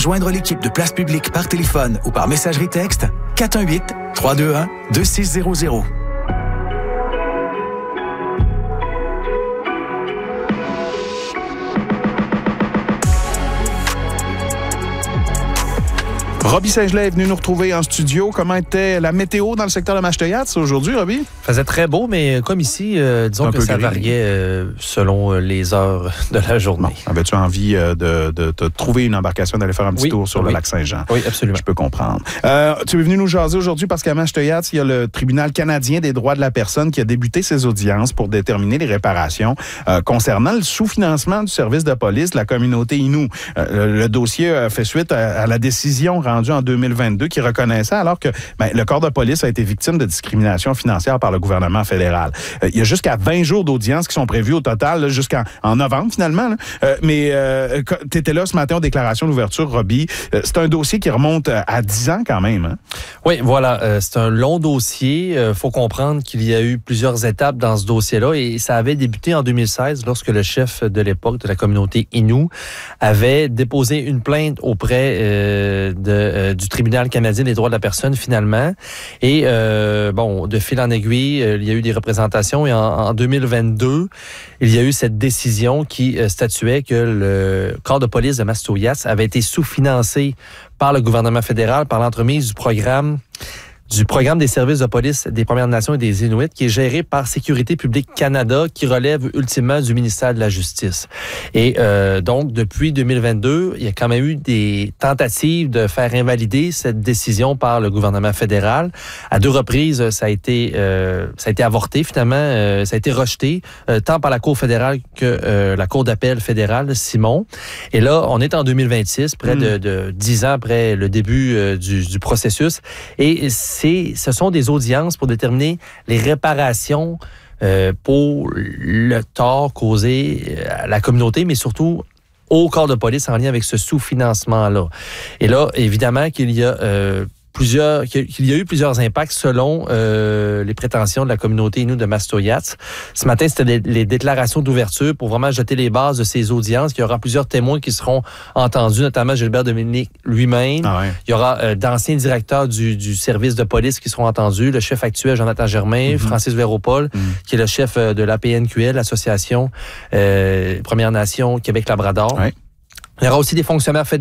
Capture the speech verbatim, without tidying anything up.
joindre l'équipe de Place Publique par téléphone ou par messagerie texte, quatre un huit, trois deux un, deux six zéro zéro. Roby Saint-Gelais est venu nous retrouver en studio. Comment était la météo dans le secteur de Mashteuiats aujourd'hui, Roby? Il faisait très beau, mais comme ici, euh, disons Un que ça gris. variait euh, selon les heures de la journée. Bon. Avais-tu envie euh, de, de, de trouver une embarcation, d'aller faire un petit oui, tour sur oui. le lac Saint-Jean? Oui, absolument. Je peux comprendre. Euh, tu es venu nous jaser aujourd'hui parce qu'à Mashteuiats, il y a le Tribunal canadien des droits de la personne qui a débuté ses audiences pour déterminer les réparations euh, concernant le sous-financement du service de police de la communauté Innu. Euh, le, le dossier a fait suite à, à la décision rendue en deux mille vingt-deux qui reconnaissait alors que ben, le corps de police a été victime de discrimination financière par le gouvernement fédéral. Euh, il y a jusqu'à vingt jours d'audience qui sont prévus au total, là, jusqu'en en novembre finalement. Là. Euh, mais euh, tu étais là ce matin aux déclarations d'ouverture, Roby. Euh, c'est un dossier qui remonte à dix ans quand même. Hein? Oui, voilà. Euh, c'est un long dossier. Il euh, faut comprendre qu'il y a eu plusieurs étapes dans ce dossier-là et ça avait débuté en deux mille seize lorsque le chef de l'époque de la communauté Innu avait déposé une plainte auprès euh, de, euh, du Tribunal canadien des droits de la personne, finalement. Et, euh, bon, de fil en aiguille, euh, il y a eu des représentations et en, en deux mille vingt-deux, il y a eu cette décision qui euh, statuait que le corps de police de Mashteuiats avait été sous-financé par le gouvernement fédéral, par l'entremise du programme du programme des services de police des Premières Nations et des Inuits, qui est géré par Sécurité publique Canada, qui relève ultimement du ministère de la Justice. Et euh, donc, depuis deux mille vingt-deux, il y a quand même eu des tentatives de faire invalider cette décision par le gouvernement fédéral. À deux reprises, ça a été, euh, ça a été avorté, finalement. Euh, ça a été rejeté, euh, tant par la Cour fédérale que euh, la Cour d'appel fédérale, Simon. Et là, on est en deux mille vingt-six, près mmh. de, de dix ans après le début euh, du, du processus. Et C'est, ce sont des audiences pour déterminer les réparations euh, pour le tort causé à la communauté, mais surtout au corps de police en lien avec ce sous-financement-là. Et là, évidemment qu'il y a euh, plusieurs, qu'il y a eu plusieurs impacts selon euh, les prétentions de la communauté Innu de Mashteuiats. Ce matin, c'était les, les déclarations d'ouverture pour vraiment jeter les bases de ces audiences. Il y aura plusieurs témoins qui seront entendus, notamment Gilbert Dominique lui-même. Ah ouais. Il y aura euh, d'anciens directeurs du, du service de police qui seront entendus, le chef actuel, Jonathan Germain, mm-hmm. Francis Véropol, mm-hmm. qui est le chef de l'A P N Q L, l'Association euh, Premières Nations Québec-Labrador. Ouais. Il y aura aussi des fonctionnaires fédéraux